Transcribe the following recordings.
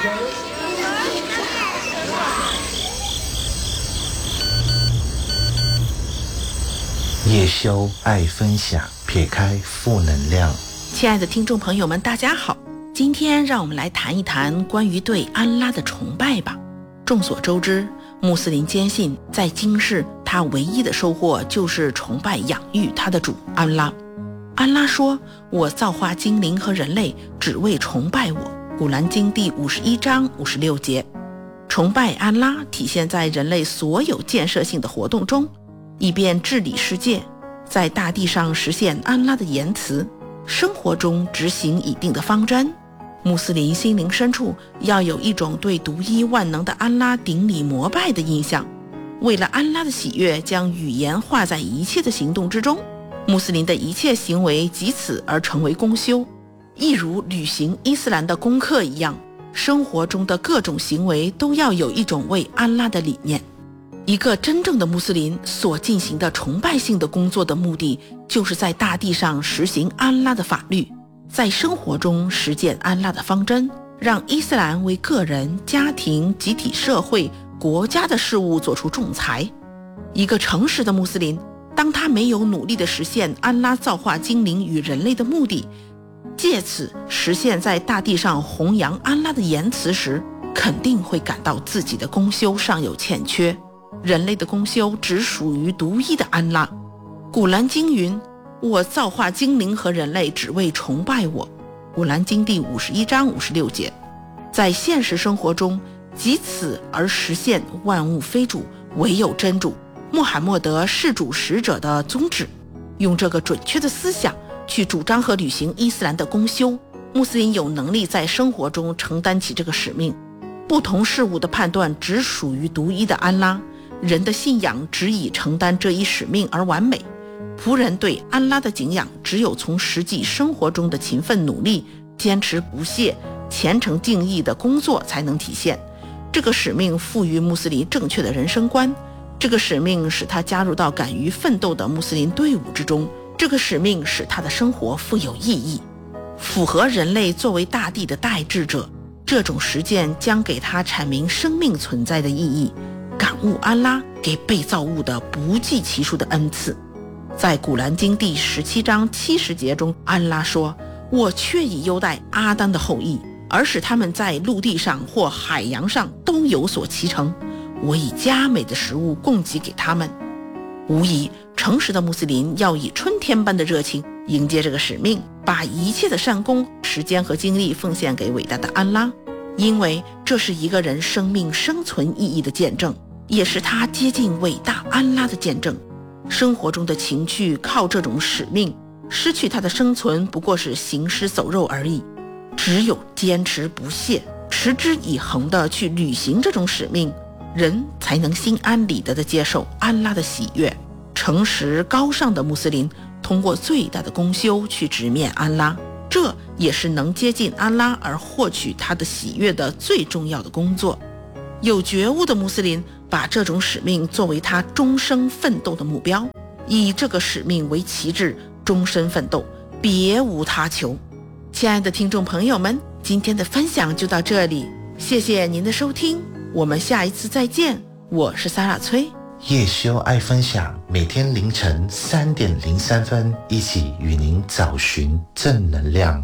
叶修爱分享，撇开负能量。 亲爱的听众朋友们，大家好，今天让我们来谈一谈关于对安拉的崇拜吧。众所周知，穆斯林坚信在今世他唯一的收获就是崇拜养育他的主安拉。安拉说，我造化精灵和人类只为崇拜我，古兰经第51章56节。崇拜安拉体现在人类所有建设性的活动中，以便治理世界，在大地上实现安拉的言辞，生活中执行已定的方针。穆斯林心灵深处要有一种对独一万能的安拉顶礼膜拜的印象。为了安拉的喜悦，将语言化在一切的行动之中。穆斯林的一切行为藉此而成为功修，一如履行伊斯兰的功课一样，生活中的各种行为都要有一种为安拉的理念。一个真正的穆斯林所进行的崇拜性的工作的目的，就是在大地上实行安拉的法律，在生活中实践安拉的方针，让伊斯兰为个人、家庭、集体社会、国家的事务做出仲裁。一个诚实的穆斯林，当他没有努力地实现安拉造化精灵与人类的目的，借此实现在大地上弘扬安拉的言辞时，肯定会感到自己的功修尚有欠缺。人类的功修只属于独一的安拉。古兰经云，我造化精灵和人类只为崇拜我，古兰经第51章56节。在现实生活中，藉此而实现万物非主，唯有真主穆罕默德是主使者的宗旨。用这个准确的思想去主张和履行伊斯兰的功修，穆斯林有能力在生活中承担起这个使命。不同事物的判断只属于独一的安拉，人的信仰只以承担这一使命而完美。仆人对安拉的敬仰，只有从实际生活中的勤奋努力、坚持不懈、虔诚敬意的工作才能体现。这个使命赋予穆斯林正确的人生观，这个使命使他加入到敢于奋斗的穆斯林队伍之中，这个使命使他的生活富有意义，符合人类作为大地的代志者。这种实践将给他阐明生命存在的意义，感悟安拉给被造物的不计其数的恩赐。在古兰经第17章70节中，安拉说，我却已优待阿丹的后裔，而使他们在陆地上或海洋上都有所齐成，我以佳美的食物供给给他们。无疑，诚实的穆斯林要以春天般的热情迎接这个使命，把一切的善功、时间和精力奉献给伟大的安拉，因为这是一个人生命生存意义的见证，也是他接近伟大安拉的见证。生活中的情趣靠这种使命，失去他的生存不过是行尸走肉而已。只有坚持不懈、持之以恒地去履行这种使命，人才能心安理得地接受安拉的喜悦。诚实高尚的穆斯林通过最大的功修去直面安拉，这也是能接近安拉而获取他的喜悦的最重要的工作。有觉悟的穆斯林把这种使命作为他终生奋斗的目标，以这个使命为旗帜，终身奋斗，别无他求。亲爱的听众朋友们，今天的分享就到这里，谢谢您的收听，我们下一次再见。我是萨拉崔。 叶修爱分享，每天凌晨3点03分，一起与您找寻正能量。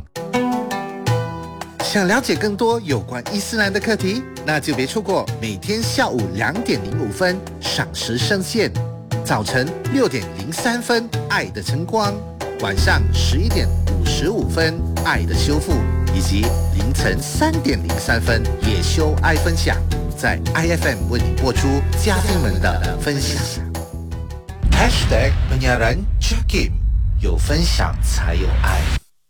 想了解更多有关伊斯兰的课题，那就别错过每天下午2点05分赏时圣线，早晨6点03分爱的晨光，晚上11点55分爱的修复，以及凌晨3点03分叶修爱分享，在 IFM 为你播出嘉宾们的分享。#penyiaran Jakim， 有分享才有爱。